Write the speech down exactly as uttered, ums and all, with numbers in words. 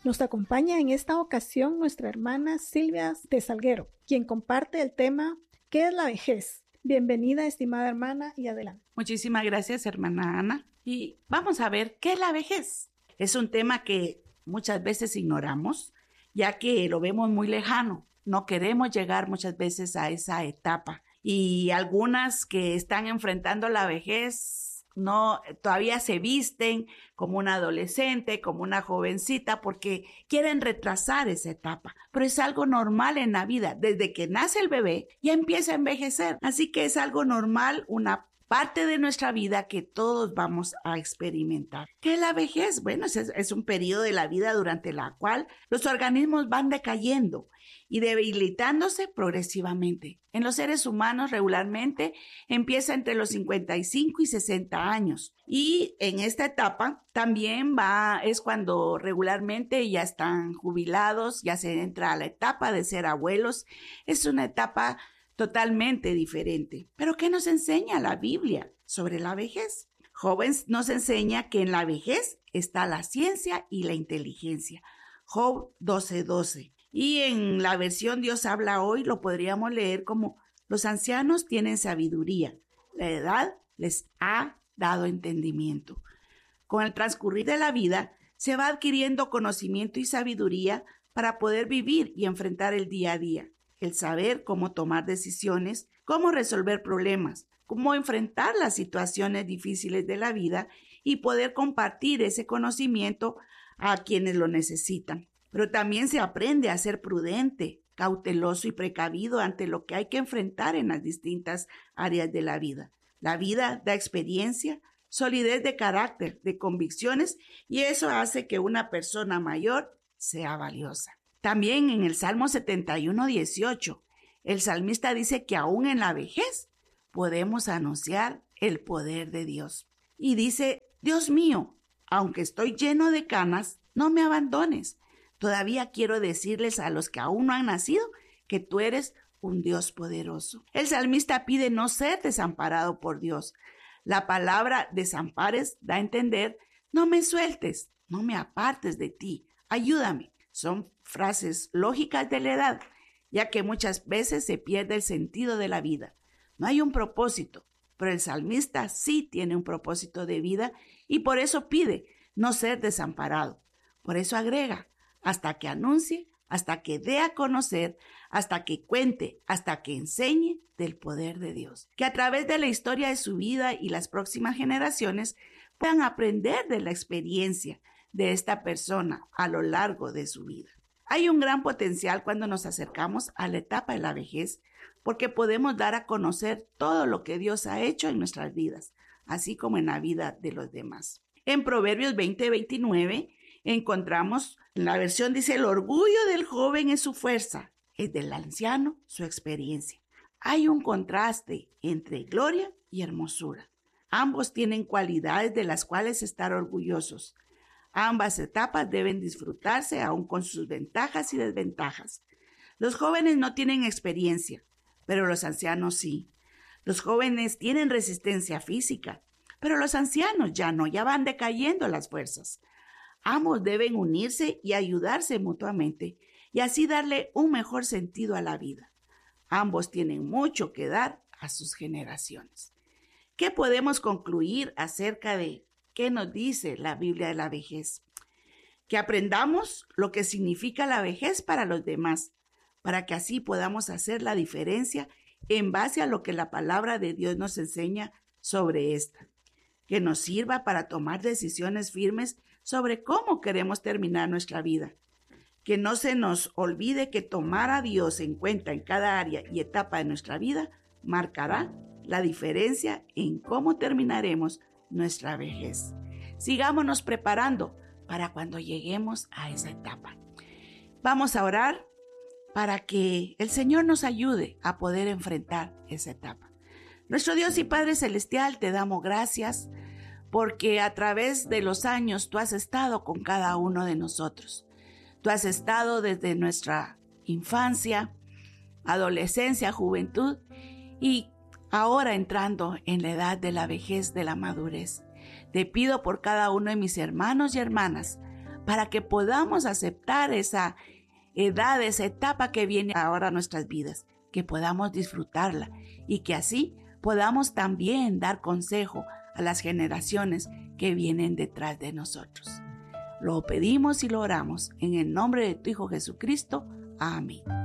Nos acompaña en esta ocasión nuestra hermana Silvia de Salguero, quien comparte el tema ¿qué es la vejez? Bienvenida, estimada hermana, y adelante. Muchísimas gracias, hermana Ana. Y vamos a ver, ¿qué es la vejez? Es un tema que muchas veces ignoramos, ya que lo vemos muy lejano. No queremos llegar muchas veces a esa etapa. Y algunas que están enfrentando la vejez no todavía se visten como una adolescente, como una jovencita, porque quieren retrasar esa etapa. Pero es algo normal en la vida. Desde que nace el bebé, ya empieza a envejecer. Así que es algo normal, una parte de nuestra vida que todos vamos a experimentar. ¿Qué es la vejez? Bueno, es, es un periodo de la vida durante la cual los organismos van decayendo y debilitándose progresivamente. En los seres humanos regularmente empieza entre los cincuenta y cinco y sesenta años. Y en esta etapa también va, es cuando regularmente ya están jubilados, ya se entra a la etapa de ser abuelos. Es una etapa totalmente diferente. ¿Pero qué nos enseña la Biblia sobre la vejez? Job nos enseña que en la vejez está la ciencia y la inteligencia. Job doce doce. Y en la versión Dios habla hoy lo podríamos leer como: los ancianos tienen sabiduría, la edad les ha dado entendimiento. Con el transcurrir de la vida se va adquiriendo conocimiento y sabiduría para poder vivir y enfrentar el día a día. El saber cómo tomar decisiones, cómo resolver problemas, cómo enfrentar las situaciones difíciles de la vida y poder compartir ese conocimiento a quienes lo necesitan. Pero también se aprende a ser prudente, cauteloso y precavido ante lo que hay que enfrentar en las distintas áreas de la vida. La vida da experiencia, solidez de carácter, de convicciones, y eso hace que una persona mayor sea valiosa. También en el Salmo setenta y uno dieciocho, el salmista dice que aún en la vejez podemos anunciar el poder de Dios. Y dice: Dios mío, aunque estoy lleno de canas, no me abandones. Todavía quiero decirles a los que aún no han nacido que tú eres un Dios poderoso. El salmista pide no ser desamparado por Dios. La palabra desampares da a entender: no me sueltes, no me apartes de ti, ayúdame. Son frases lógicas de la edad, ya que muchas veces se pierde el sentido de la vida. No hay un propósito, pero el salmista sí tiene un propósito de vida y por eso pide no ser desamparado. Por eso agrega: hasta que anuncie, hasta que dé a conocer, hasta que cuente, hasta que enseñe del poder de Dios. Que a través de la historia de su vida y las próximas generaciones puedan aprender de la experiencia de esta persona a lo largo de su vida. Hay un gran potencial cuando nos acercamos a la etapa de la vejez, porque podemos dar a conocer todo lo que Dios ha hecho en nuestras vidas, así como en la vida de los demás. En Proverbios veinte veintinueve encontramos, en la versión dice: el orgullo del joven es su fuerza, el del anciano su experiencia. Hay un contraste entre gloria y hermosura. Ambos tienen cualidades de las cuales estar orgullosos. Ambas etapas deben disfrutarse aún con sus ventajas y desventajas. Los jóvenes no tienen experiencia, pero los ancianos sí. Los jóvenes tienen resistencia física, pero los ancianos ya no, ya van decayendo las fuerzas. Ambos deben unirse y ayudarse mutuamente y así darle un mejor sentido a la vida. Ambos tienen mucho que dar a sus generaciones. ¿Qué podemos concluir acerca de qué nos dice la Biblia de la vejez? Que aprendamos lo que significa la vejez para los demás, para que así podamos hacer la diferencia en base a lo que la palabra de Dios nos enseña sobre esta. Que nos sirva para tomar decisiones firmes sobre cómo queremos terminar nuestra vida. Que no se nos olvide que tomar a Dios en cuenta en cada área y etapa de nuestra vida marcará la diferencia en cómo terminaremos nuestra vejez. Sigámonos preparando para cuando lleguemos a esa etapa. Vamos a orar para que el Señor nos ayude a poder enfrentar esa etapa. Nuestro Dios y Padre Celestial, te damos gracias porque a través de los años tú has estado con cada uno de nosotros. Tú has estado desde nuestra infancia, adolescencia, juventud y ahora entrando en la edad de la vejez, de la madurez. Te pido por cada uno de mis hermanos y hermanas para que podamos aceptar esa edad, esa etapa que viene ahora a nuestras vidas, que podamos disfrutarla y que así podamos también dar consejo a las generaciones que vienen detrás de nosotros. Lo pedimos y lo oramos en el nombre de tu Hijo Jesucristo. Amén.